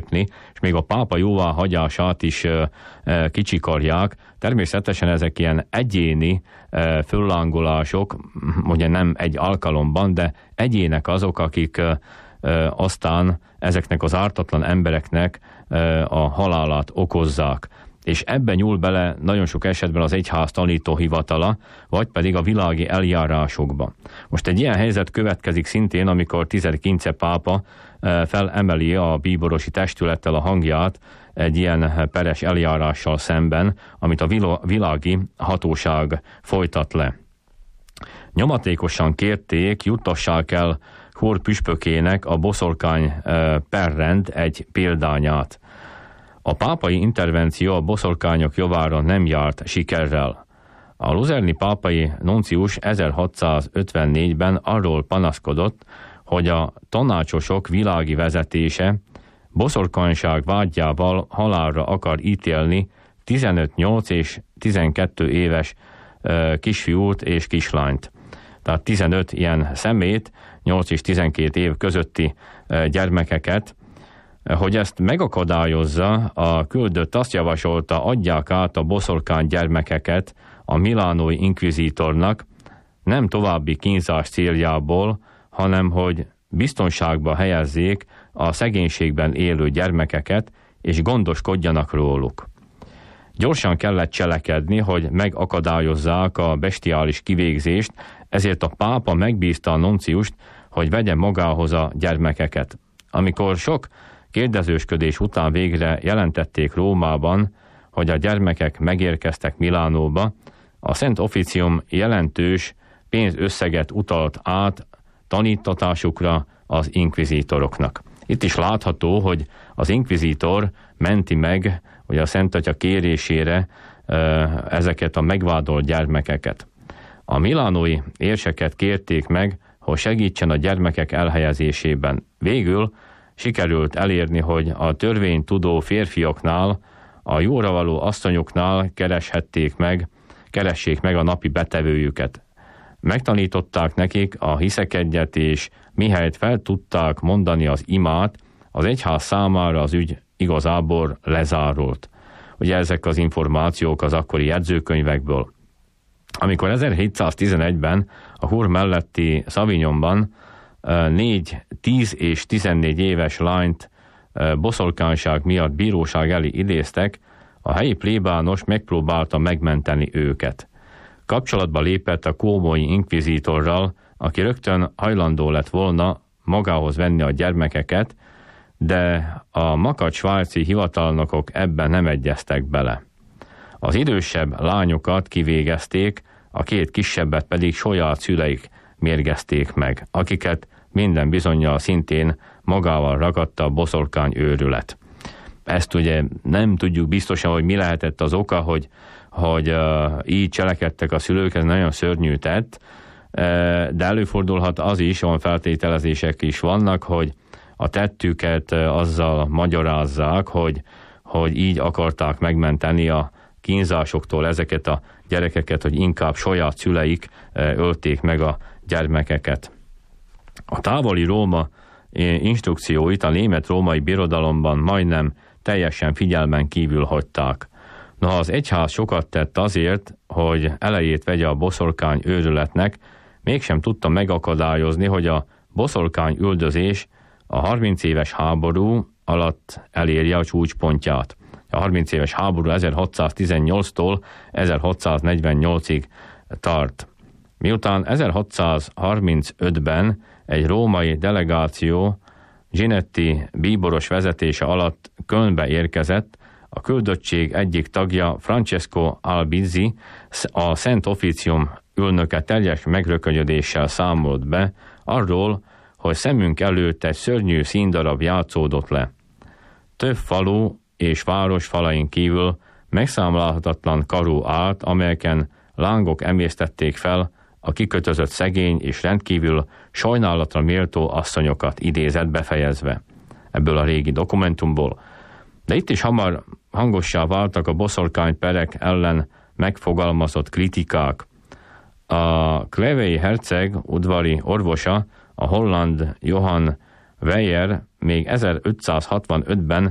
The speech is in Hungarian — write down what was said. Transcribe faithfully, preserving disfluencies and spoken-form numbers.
lépni, és még a pápa jóváhagyását is kicsikarják. Természetesen ezek ilyen egyéni föllángolások, ugye nem egy alkalomban, de egyének azok, akik aztán ezeknek az ártatlan embereknek a halálát okozzák. És ebben nyúl bele nagyon sok esetben az egyház tanítóhivatala, vagy pedig a világi eljárásokba. Most egy ilyen helyzet következik szintén, amikor tizenkilencedik pápa felemeli a bíborosi testülettel a hangját egy ilyen peres eljárással szemben, amit a világi hatóság folytat le. Nyomatékosan kérték, juttassák el Hur püspökének a boszorkány perrend egy példányát. A pápai intervenció a boszorkányok javára nem járt sikerrel. A luzerni pápai nuncius ezerhatszázötvennégyben arról panaszkodott, hogy a tanácsosok világi vezetése boszorkányság vádjával halálra akar ítélni tizenöt, nyolc és tizenkét éves uh, kisfiút és kislányt. Tehát tizenöt ilyen szemét, nyolc és tizenkét év közötti uh, gyermekeket. Hogy ezt megakadályozza, a küldött azt javasolta, adják át a boszorkány gyermekeket a milánói inkvizítornak, nem további kínzás céljából, hanem hogy biztonságba helyezzék a szegénységben élő gyermekeket, és gondoskodjanak róluk. Gyorsan kellett cselekedni, hogy megakadályozzák a bestiális kivégzést, ezért a pápa megbízta a nunciust, hogy vegye magához a gyermekeket. Amikor sok kérdezősködés után végre jelentették Rómában, hogy a gyermekek megérkeztek Milánóba, a Szent Officium jelentős pénzösszeget utalt át tanítatásukra az inkvizítoroknak. Itt is látható, hogy az inkvizítor menti meg, hogy a Szent Atya kérésére ezeket a megvádolt gyermekeket. A milánói érseket kérték meg, hogy segítsen a gyermekek elhelyezésében. Végül sikerült elérni, hogy a törvénytudó férfiaknál, a jóra való asszonyoknál kereshették meg, keressék meg a napi betevőjüket. Megtanították nekik a hiszekedjet, és mihelyt fel tudták mondani az imát, az egyház számára az ügy igazából lezárult. Ugye ezek az információk az akkori jegyzőkönyvekből. Amikor ezerhétszáztizenegyben a Hur melletti Savignonban négy, tíz és tizennégy éves lányt boszorkányság miatt bíróság elé idéztek, a helyi plébános megpróbálta megmenteni őket. Kapcsolatba lépett a kómói inkvizítorral, aki rögtön hajlandó lett volna magához venni a gyermekeket, de a makacs svájci hivatalnokok ebben nem egyeztek bele. Az idősebb lányokat kivégezték, a két kisebbet pedig saját szüleik mérgezték meg, akiket minden bizonnyal szintén magával ragadta a boszorkány őrület. Ezt ugye nem tudjuk biztosan, hogy mi lehetett az oka, hogy, hogy uh, így cselekedtek a szülők, ez nagyon szörnyű tett, uh, de előfordulhat az is, olyan feltételezések is vannak, hogy a tettüket uh, azzal magyarázzák, hogy, hogy így akarták megmenteni a kínzásoktól ezeket a gyerekeket, hogy inkább saját szüleik uh, ölték meg a gyermekeket. A távoli Róma instrukcióit a német-római birodalomban majdnem teljesen figyelmen kívül hagyták. Noha az egyház sokat tett azért, hogy elejét vegye a boszorkány őrületnek, mégsem tudta megakadályozni, hogy a boszorkány üldözés a harminc éves háború alatt elérje a csúcspontját. A harminc éves háború ezerhatszáztizennyolctól ezerhatszáznegyvennyolcig tart. Miután ezerhatszázharmincötben egy római delegáció Ginetti bíboros vezetése alatt Kölnbe érkezett, a küldöttség egyik tagja, Francesco Albizzi, a Szent Officium ülnöke teljes megrökönyödéssel számolt be arról, hogy szemünk előtt egy szörnyű színdarab játszódott le. Több falu és város falain kívül megszámlálhatatlan karó állt, amelyeken lángok emésztették fel a kikötözött szegény és rendkívül sajnálatra méltó asszonyokat, idézett befejezve ebből a régi dokumentumból. De itt is hamar hangossá váltak a boszorkányperek ellen megfogalmazott kritikák. A klevei herceg udvari orvosa, a holland Johann Weyer még ezerötszázhatvanötben